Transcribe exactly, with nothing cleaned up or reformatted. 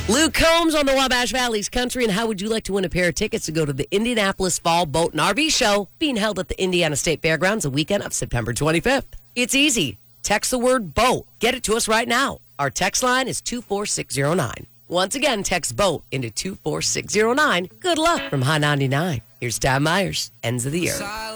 Luke Combs on the Wabash Valley's Country, and how would you like to win a pair of tickets to go to the Indianapolis Fall Boat and R V Show being held at the Indiana State Fairgrounds the weekend of September twenty-fifth? It's easy. Text the word BOAT. Get it to us right now. Our text line is two four six zero nine. Once again, text BOAT into two four six zero nine. Good luck from High ninety-nine. Here's Tom Myers, Ends of the Year.